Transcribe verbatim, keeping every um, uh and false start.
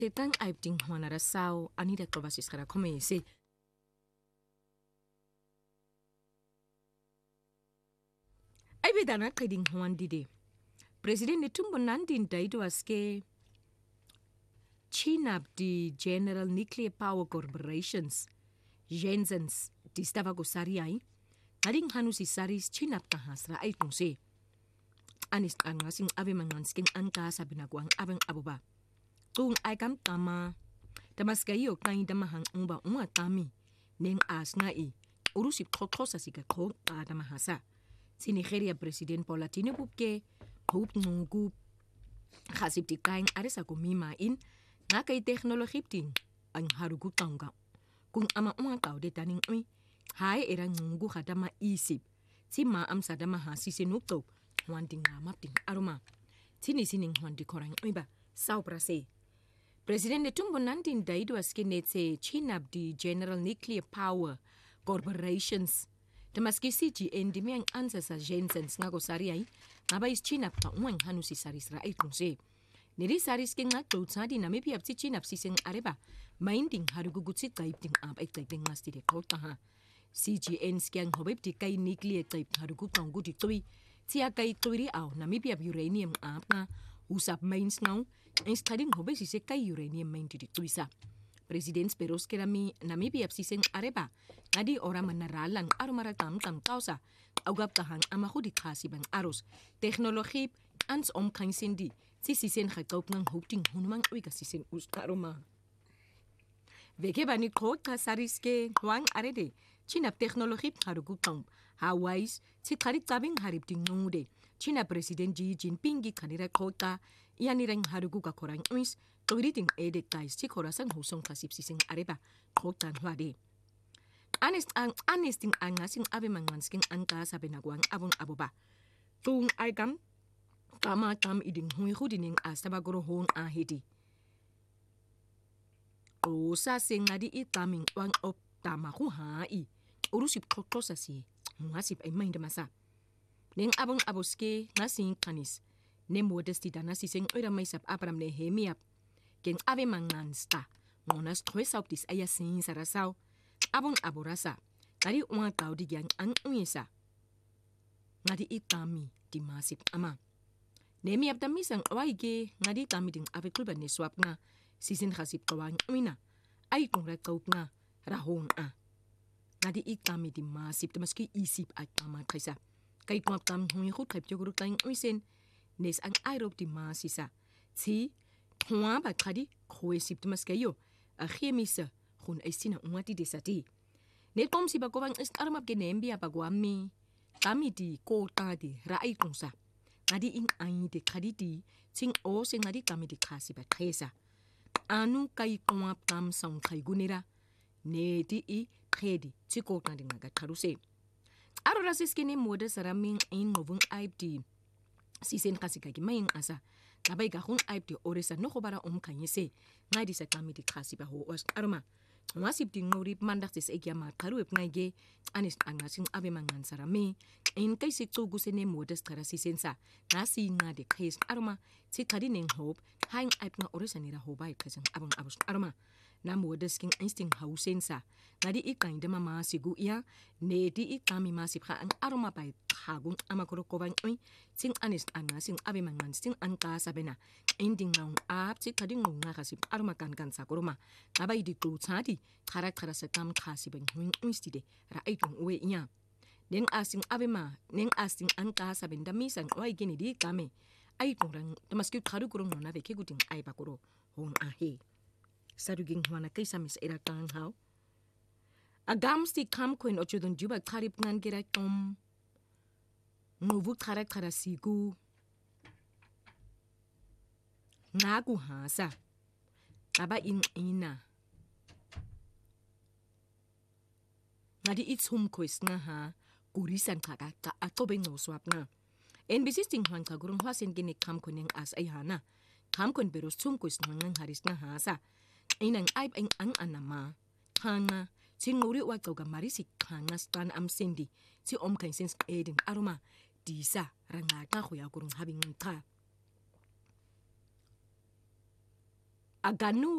Tetang aib ding hwana rasau ani da klobasis kara komese. Aibe dana kading hwan dide. President Netumbo Nandi daido aske Chinap di General Nuclear Power Corporations Jensens di stava go sariai ading hanu si saris Chinap kahasra ay kungse. Anis angasing ave mangansking angka sa binaguang abang aboba. Kung ay kam tama, tamas kayo kain damahang umba unga tami, neng as nga i, urusip kokosa si kakong adamahasa. Si Nigeria President Bola Tinubu ke, hoop nungup, hasip di kain aresa kumimain, nga kay teknologi ting, ang harugu tangga. Kung ama unga tao de taning ui, hay erang nungu kadama isip, si maam sa damahasi sinupto, wanting ngamap ting aroma. Sini sining wandi korang ui ba, sao prase. President Netumbo Nandi daido aske netse Chinap di General Nuclear Power Corporations. Tamaski C G N di miyang ansa sa Jensens nga go sariay, ngaba is Chinap pa umang hanu si saris raay kungse. Niri saris ke nga klotsa di nami piap si Chinap si seng areba, mainding harugugutsit kaip ting ab ay kaip ting mas di klota ha. C G N skiyang hobib di kay nuclear kaip harugutang guti tuwi, siya kay tuwiri aw nami piap uranium ab nga, usap mains ngaw, ang skading hobe si se kay uranium main di tuwisa. President Speros kerami Namibia siseng areba, ngadi ora manaralang arumaratam tam kausa, augap kahang amahudi kasi bang aros, teknologi ans om kain sindi, si sisen khakaup ng hopting hunumang uiga sisen ustaruma. Veke bani kot kasariske huang arede, Chinap teknologi harugutang, Hawais, si karik tabing harip ting nungude, China President Xi Jinping gi kanira kota, iyanirang harugu ka korang uis, Toriting edek tais si korasang husong kasip sising areba, kotan huade. Anest ang anesting angasing ave mangansking angka sa benaguang abong aboba. Tung aigam, kama kam iding hui hudining astabagoro hong ahidi. O sa sing ngadi itaming wang op tamaku hai, urusip kokosa si, ngasip ay main masa. Neng abong aboske ngasing kanis, ne modesti dana sising oira may sap abram ne hemiap, Ken ave mangansta, monas twesaup dis aya sin sarasau, abong aborasa, ngadi unga tau di yang ang uisa. Ngadi itami di masip ama. Nemi abdami sang waige, ngadi tami ding ave kulban ne swap nga, sisin khasip kawang uina, ay kung rakaup nga, rahong a. Ngadi itami di masip, tamaski isip at tama kaisa. Kay kung abdam hungi hut kaip yogurut lang uisen, nes ang aerob di masisa. Si, Huwa ba kadi kowe sip tumas kayo, a khiemisa, hun ay sina umati desati. Netom si bagawang ist armap genembi apagwami, kami di kota di raay kungsa. Ngadi ing ay di kadi di, sing o sing ngadi kami di kasi ba kesa. Anu kay kumap tam sang kay gunira, ne di i kedi, si kota di ngagat karuse. Aro rasis kini moda saraming in ngovung aib di, sisen kasi kagi maying asa, Kabay gahong aib di oresa no ko bara om kanyese, ngay di sa kami di kasi ba ho os aroma. Wasip di ngorip mandak sis egya ma karuip ngay ge, anis angasing ave mangan sarami, in kay si tugu sene modas kara si sensa, nasi nga di kais aroma, si kadi neng hope, haing aib nga oresa nira ho bay kasang abang abos aroma. Na modas king insting hau sensa, nga di ikay dama masigu iya, ne di ikami masip ha ang aroma bay hagung amakuro kobang ui, sing anis angasing ave mangan sing angka sabi na, ending ngaung ap si kading nga kasip aroma kan kan sa kuruma, abay di tutsadi, karak karasatam kasibang huing uistide, raay kong uwe iya. Neng asing ave ma, neng asing angka sabi damisang oay gini di kami, ay kong rang, tamaskip karukurong na veke guting ay bakuro, hong ahe. Saruging huwana kay samis iratang haw. Agam sti kam kwen ochudon juba karip ngan girak tom, Ngovuk karak karasigu, ngagu hasa, aba in ina. Ngadi itsum kois nga ha, kurisan kaka ka atobeng no swap nga. En bisisting huan kagurong huasin gini kam kuneng as ay hana, kam kun beros tsum kois ngang haris nga hasa. Inang aib ang ang anama, hanga, si nguri wa kau marisi hanga stan am sindi, si om kain sins eding aroma, disa rangata kuya kurung habing ta. Aganu